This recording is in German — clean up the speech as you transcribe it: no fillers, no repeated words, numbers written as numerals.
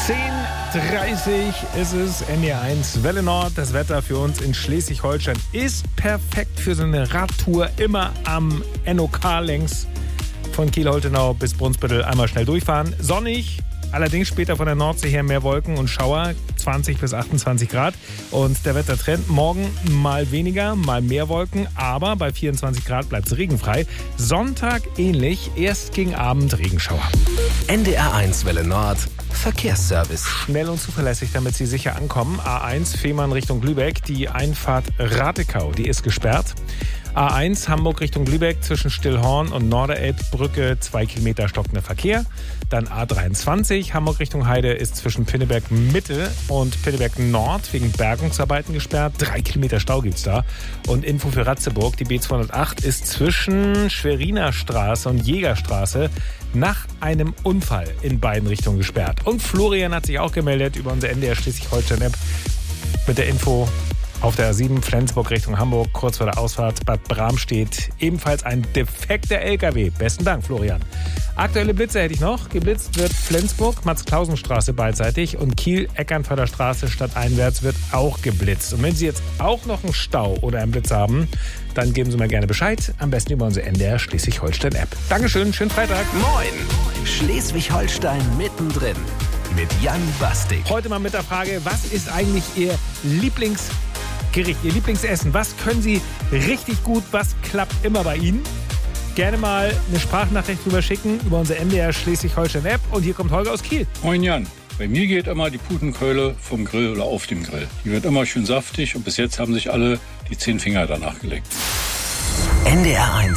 10:30 ist es, NDR1 Welle Nord. Das Wetter für uns in Schleswig-Holstein ist perfekt für so eine Radtour. Immer am NOK längs von Kiel-Holtenau bis Brunsbüttel einmal schnell durchfahren. Sonnig, allerdings später von der Nordsee her mehr Wolken und Schauer, 20 bis 28 Grad. Und der Wettertrend, morgen mal weniger, mal mehr Wolken, aber bei 24 Grad bleibt es regenfrei. Sonntag ähnlich, erst gegen Abend Regenschauer. NDR1 Welle Nord, Verkehrsservice. Schnell und zuverlässig, damit Sie sicher ankommen. A1 Fehmarn Richtung Lübeck, die Einfahrt Ratekau, die ist gesperrt. A1 Hamburg Richtung Lübeck zwischen Stillhorn und Norderelbbrücke 2 Kilometer stockender Verkehr. Dann A23 Hamburg Richtung Heide ist zwischen Pinneberg Mitte und Pinneberg Nord wegen Bergungsarbeiten gesperrt. 3 Kilometer Stau gibt's da. Und Info für Ratzeburg, die B208 ist zwischen Schweriner Straße und Jägerstraße nach einem Unfall in beiden Richtungen gesperrt. Und Florian hat sich auch gemeldet über unsere NDR Schleswig-Holstein-App mit der Info: auf der A7 Flensburg Richtung Hamburg, kurz vor der Ausfahrt Bad Bramstedt, ebenfalls ein defekter LKW. Besten Dank, Florian. Aktuelle Blitze hätte ich noch. Geblitzt wird Flensburg, Max-Klausen-Straße beidseitig und Kiel-Eckernförder Straße stadteinwärts wird auch geblitzt. Und wenn Sie jetzt auch noch einen Stau oder einen Blitz haben, dann geben Sie mir gerne Bescheid. Am besten über unsere NDR Schleswig-Holstein-App. Dankeschön, schönen Freitag. Moin! Schleswig-Holstein mittendrin mit Jan Bastik. Heute mal mit der Frage, was ist eigentlich Ihr Lieblingsgericht, Ihr Lieblingsessen? Was können Sie richtig gut? Was klappt immer bei Ihnen? Gerne mal eine Sprachnachricht drüber schicken über unsere NDR Schleswig-Holstein-App. Und hier kommt Holger aus Kiel. Moin Jan. Bei mir geht immer die Putenkeule vom Grill oder auf dem Grill. Die wird immer schön saftig und bis jetzt haben sich alle die 10 Finger danach gelegt. NDR1